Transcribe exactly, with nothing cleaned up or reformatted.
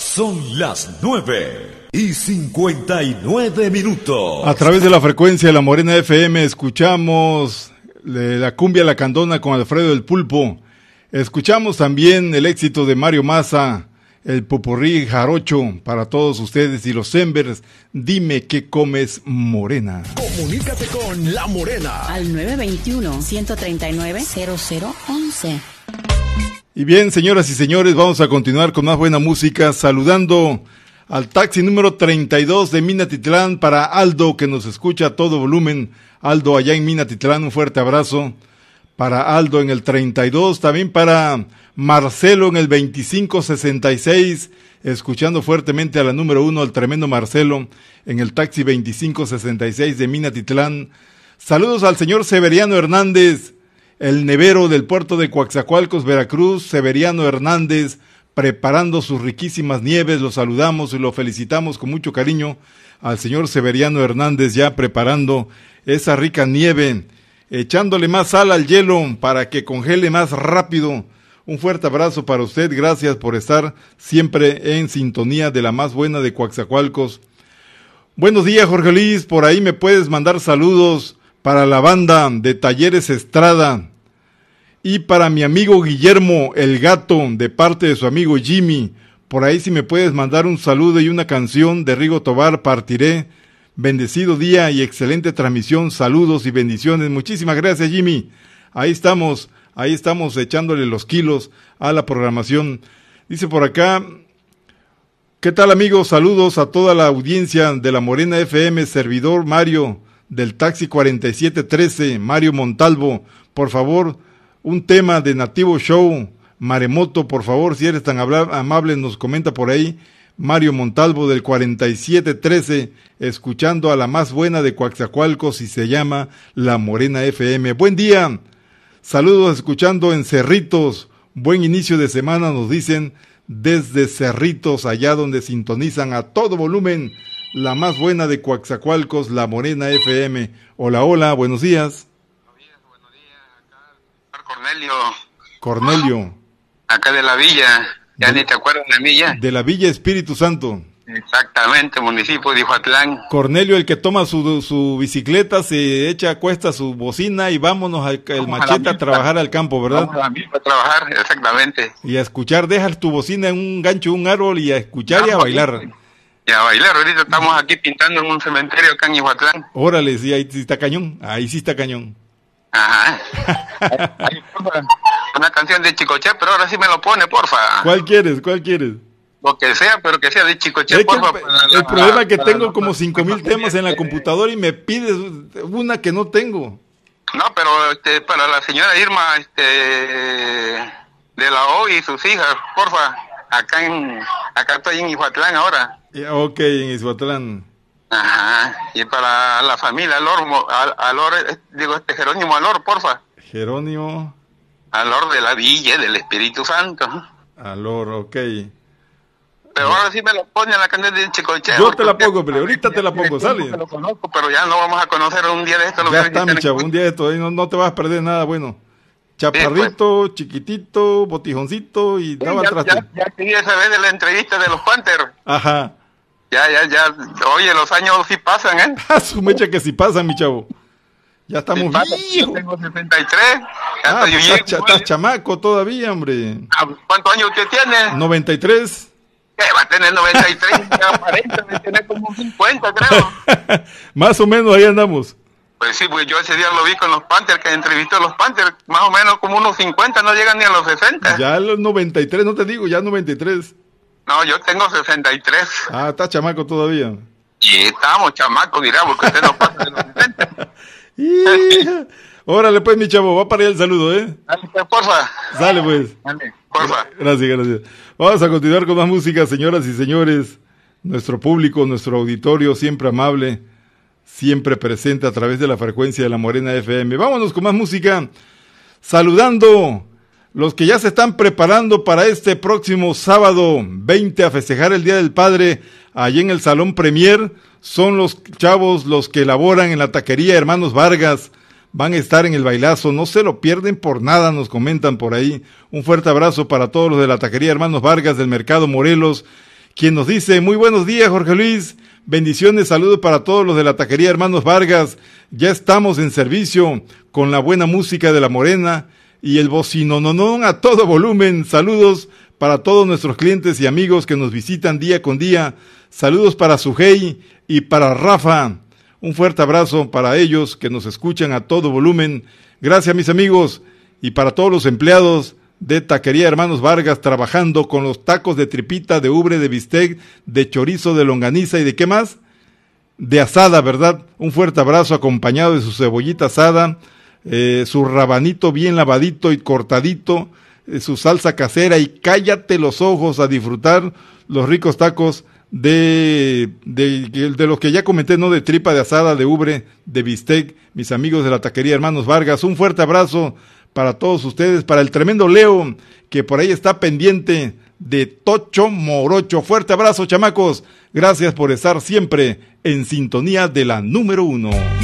Son las nueve y cincuenta y nueve minutos. A través de la frecuencia de la Morena F M escuchamos la cumbia La Candona con Alfredo el Pulpo. Escuchamos también el éxito de Mario Massa, el popurrí jarocho para todos ustedes y los Embers. Dime qué comes, Morena. Comunícate con La Morena al nueve dos uno, uno tres nueve, cero cero once. Y bien, señoras y señores, vamos a continuar con más buena música, saludando al taxi número treinta y dos de Minatitlán para Aldo, que nos escucha a todo volumen. Aldo, allá en Minatitlán, un fuerte abrazo para Aldo en el treinta y dos, también para Marcelo en el veinticinco sesenta y seis, escuchando fuertemente a la número uno, al tremendo Marcelo, en el taxi veinticinco sesenta y seis de Minatitlán. Saludos al señor Severiano Hernández, el nevero del puerto de Coaxacualcos, Veracruz. Severiano Hernández, preparando sus riquísimas nieves. Lo saludamos y lo felicitamos con mucho cariño al señor Severiano Hernández, ya preparando esa rica nieve, echándole más sal al hielo para que congele más rápido. Un fuerte abrazo para usted, gracias por estar siempre en sintonía de la más buena de Coaxacualcos. Buenos días, Jorge Luis, por ahí me puedes mandar saludos para la banda de Talleres Estrada y para mi amigo Guillermo el Gato, de parte de su amigo Jimmy. Por ahí si me puedes mandar un saludo y una canción de Rigo Tobar, Partiré. Bendecido día y excelente transmisión, saludos y bendiciones. Muchísimas gracias, Jimmy. Ahí estamos, ahí estamos echándole los kilos a la programación. Dice por acá, ¿qué tal, amigos? Saludos a toda la audiencia de la Morena F M, servidor Mario del taxi cuarenta y siete trece, Mario Montalvo. Por favor, un tema de Nativo Show, Maremoto, por favor, si eres tan amable, nos comenta por ahí Mario Montalvo del cuarenta y siete trece, escuchando a la más buena de Coaxacualcos y se llama La Morena F M. Buen día, saludos escuchando en Cerritos, buen inicio de semana, nos dicen desde Cerritos, allá donde sintonizan a todo volumen la más buena de Coaxacualcos, La Morena F M. Hola, hola, buenos días. Buenos días, buenos días, acá Cornelio. Cornelio. Acá de la villa, ya de, ni te acuerdas de mí ya. De la Villa Espíritu Santo. Exactamente, municipio de Ihuatlán. Cornelio, el que toma su, su bicicleta, se echa a cuesta su bocina y vámonos al el machete a, a trabajar al campo, ¿verdad? Vamos a la misma a trabajar, exactamente. Y a escuchar, dejas tu bocina en un gancho, un árbol y a escuchar y a bailar. Y a bailar, ahorita estamos aquí pintando en un cementerio acá en Ihuatlán. Órale, sí, ahí sí está cañón, ahí sí está cañón. Ajá. Ahí, porfa, una canción de Chicoche, pero ahora sí me lo pone, porfa. ¿Cuál quieres? ¿Cuál quieres? Lo que sea, pero que sea de Chicoche, porfa. El, el la, problema es que tengo la, como cinco mil temas en la computadora y me pides una que no tengo. No, pero este, para la señora Irma, este, de la O y sus hijas, porfa. Acá en, acá estoy en Ihuatlán ahora. Ok, en Ihuatlán. Ajá, y para la familia Alor, Al, Alor, digo este Jerónimo Alor, porfa. Jerónimo. Alor de la Villa, del Espíritu Santo. Alor, ok. Pero no. Ahora sí me lo pone en la canción de Chicoche. Yo te la pongo, pero ahorita te la pongo, sale. Lo conozco, pero ya no vamos a conocer un día de esto. Ya está, mi chavo, un día de esto, no, no te vas a perder nada bueno. Chaparrito, sí, pues. Chiquitito, botijoncito y daba sí, atrás. Ya, ya, ya quería saber de la entrevista de los Panthers. Ajá. Ya, ya, ya. Oye, los años sí pasan, ¿eh? A su mecha que sí pasan, mi chavo. Ya estamos sí pasa, viejos. Yo tengo sesenta y tres. Ah, pues estás, cha, estás chamaco todavía, hombre. ¿Cuántos años usted tiene? noventa y tres. ¿Qué? Va a tener noventa y tres, ya cuarenta, me tiene como cincuenta, creo. Más o menos ahí andamos. Pues sí, pues yo ese día lo vi con los Panthers, que entrevistó a los Panthers, más o menos como unos cincuenta, no llegan ni a los sesenta. Ya a los noventa y tres, no te digo, ya noventa y tres. No, yo tengo sesenta y tres. Ah, está chamaco todavía. Y estamos chamacos, dirá, porque usted no pasa de los sesenta. y... Órale pues, mi chavo, va para allá el saludo, ¿eh? Dale, pues, porfa. Sale pues. Dale, porfa. Gracias, gracias. Vamos a continuar con más música, señoras y señores. Nuestro público, nuestro auditorio, siempre amable, siempre presente a través de la frecuencia de la Morena F M. Vámonos con más música, saludando los que ya se están preparando para este próximo sábado veinte a festejar el Día del Padre allí en el Salón Premier. Son los chavos los que elaboran en la taquería Hermanos Vargas. Van a estar en el bailazo, no se lo pierden por nada, nos comentan por ahí. Un fuerte abrazo para todos los de la taquería Hermanos Vargas del Mercado Morelos quien nos dice, muy buenos días, Jorge Luis, bendiciones, saludos para todos los de la taquería Hermanos Vargas, ya estamos en servicio con la buena música de La Morena y el bocinononón a todo volumen, saludos para todos nuestros clientes y amigos que nos visitan día con día, saludos para Sujei y para Rafa, un fuerte abrazo para ellos que nos escuchan a todo volumen, gracias mis amigos, y para todos los empleados de Taquería Hermanos Vargas trabajando con los tacos de tripita, de ubre, de bistec, de chorizo, de longaniza y de qué más, de asada, ¿verdad? Un fuerte abrazo acompañado de su cebollita asada, eh, su rabanito bien lavadito y cortadito, eh, su salsa casera y cállate los ojos a disfrutar los ricos tacos de, de, de los que ya comenté, ¿no? De tripa, de asada, de ubre, de bistec, mis amigos de la Taquería Hermanos Vargas, un fuerte abrazo para todos ustedes, para el tremendo Leo, que por ahí está pendiente de Tocho Morocho. Fuerte abrazo, chamacos. Gracias por estar siempre en sintonía de la número uno.